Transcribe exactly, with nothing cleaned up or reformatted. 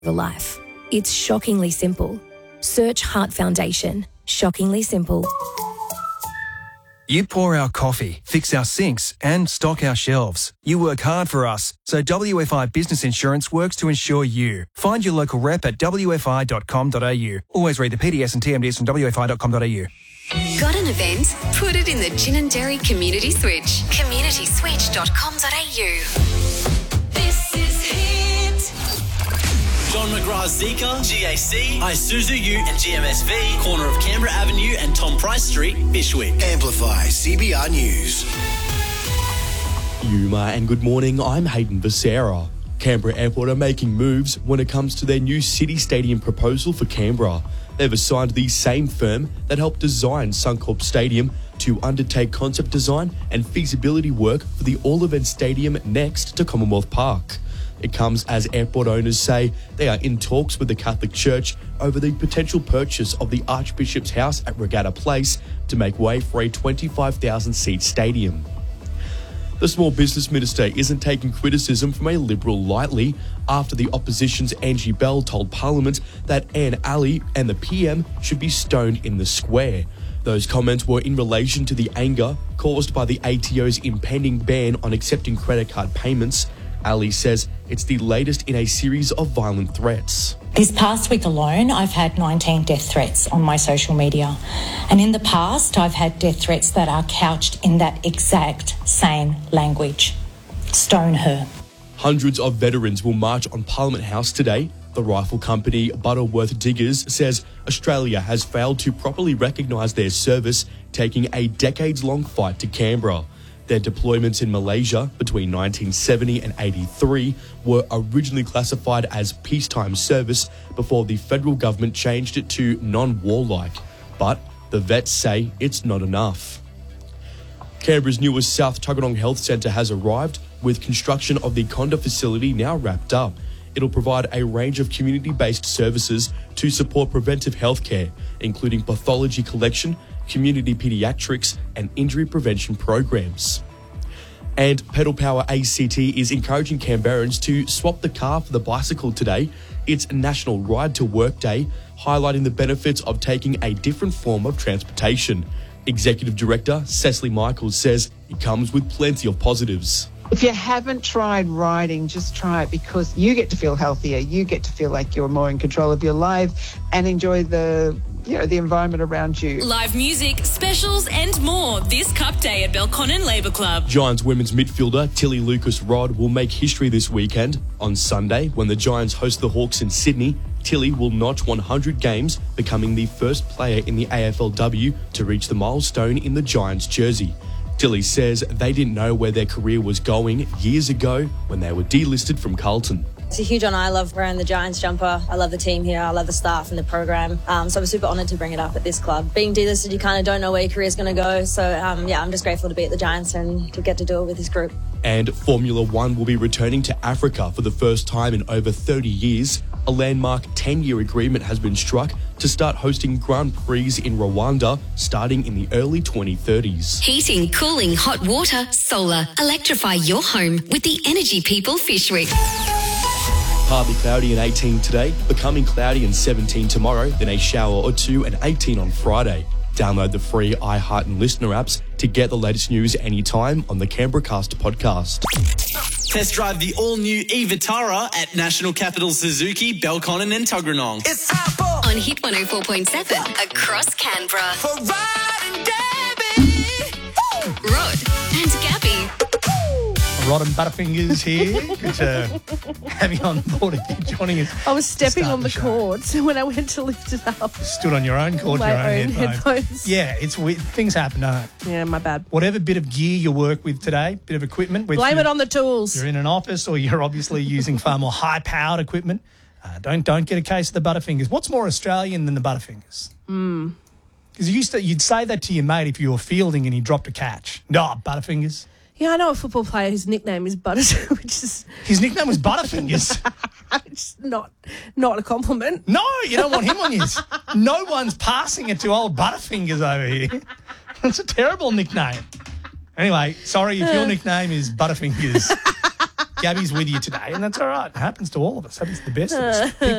a life. It's shockingly simple. Search Heart Foundation. Shockingly simple. You pour our coffee, fix our sinks and stock our shelves. You work hard for us, so W F I Business Insurance works to insure you. Find your local rep at w f i dot com dot a u. Always read the P D S and T M Ds from w f i dot com dot a u. Got an event? Put it in the Gin and Dairy Community Switch. community switch dot com dot a u. This is Hit. John McGrath's Zika, G A C, Isuzu U and G M S V, corner of Canberra Avenue and Tom Price Street, Bishwick. Amplify C B R News. Yuma and good morning, I'm Hayden Becerra. Canberra Airport are making moves when it comes to their new City Stadium proposal for Canberra. They've assigned the same firm that helped design Suncorp Stadium to undertake concept design and feasibility work for the all-event stadium next to Commonwealth Park. It comes as airport owners say they are in talks with the Catholic Church over the potential purchase of the Archbishop's House at Regatta Place to make way for a twenty-five thousand seat stadium. The Small Business Minister isn't taking criticism from a Liberal lightly after the opposition's Angie Bell told Parliament that Anne Ali and the P M should be stoned in the square. Those comments were in relation to the anger caused by the A T O's impending ban on accepting credit card payments. Ali says it's the latest in a series of violent threats. This past week alone, I've had nineteen death threats on my social media. And in the past, I've had death threats that are couched in that exact same language. Stone her. Hundreds of veterans will march on Parliament House today. The rifle company Butterworth Diggers says Australia has failed to properly recognise their service, taking a decades-long fight to Canberra. Their deployments in Malaysia between nineteen seventy and eighty-three were originally classified as peacetime service before the federal government changed it to non-warlike. But the vets say it's not enough. Canberra's newest South Tuggeranong Health Centre has arrived, with construction of the Conda facility now wrapped up. It'll provide a range of community-based services to support preventive healthcare, including pathology collection, community paediatrics and injury prevention programs. And Pedal Power A C T is encouraging Canberrans to swap the car for the bicycle today. It's National Ride to Work Day, highlighting the benefits of taking a different form of transportation. Executive Director Cecily Michaels says it comes with plenty of positives. If you haven't tried riding, just try it, because you get to feel healthier. You get to feel like you're more in control of your life and enjoy the, you know, the environment around you. Live music, specials and more this Cup Day at Belconnen Labour Club. Giants women's midfielder Tilly Lucas-Rod will make history this weekend. On Sunday, when the Giants host the Hawks in Sydney, Tilly will notch one hundred games, becoming the first player in the A F L W to reach the milestone in the Giants jersey. Tilly says they didn't know where their career was going years ago when they were delisted from Carlton. It's a huge honour. I love wearing the Giants jumper. I love the team here. I love the staff and the program. Um, so I'm super honoured to bring it up at this club. Being delisted, you kind of don't know where your career's going to go. So um, yeah, I'm just grateful to be at the Giants and to get to do it with this group. And Formula One will be returning to Africa for the first time in over thirty years. A landmark ten-year agreement has been struck to start hosting Grand Prix in Rwanda starting in the early twenty thirties. Heating, cooling, hot water, solar. Electrify your home with the Energy People Fishwick. Partly cloudy and eighteen today, becoming cloudy and seventeen tomorrow, then a shower or two and eighteen on Friday. Download the free iHeart and Listener apps to get the latest news anytime on the Canberra Cast podcast. Test drive the all-new e-Vitara at National Capital Suzuki, Belconnen and Tuggeranong. It's time for On Hit one oh four point seven across Canberra. for Rod and Gabby. Rod and Gabby. Rod and Butterfingers here. Good to have you on board again, joining us. I was stepping Start on the, the show. cord, so when I went to lift it up, Stood on your own cord, my your own, own headphones. headphones. Yeah, it's weird. Things happen, don't they? Yeah, my bad. Whatever bit of gear you work with today, bit of equipment. With Blame you, it on the tools. You're in an office or you're obviously using far more high-powered equipment. Uh, don't don't get a case of the Butterfingers. What's more Australian than the Butterfingers? Mm. Because you used to, you'd say that to your mate if you were fielding and he dropped a catch. No, Butterfingers. Yeah, I know a football player whose nickname is Butters, which is His nickname was Butterfingers. it's not not a compliment. No, you don't want him on yours. No one's passing it to old Butterfingers over here. That's a terrible nickname. Anyway, sorry if your nickname is Butterfingers. Gabby's with you today, and that's all right. It happens to all of us. Happens to the best of us.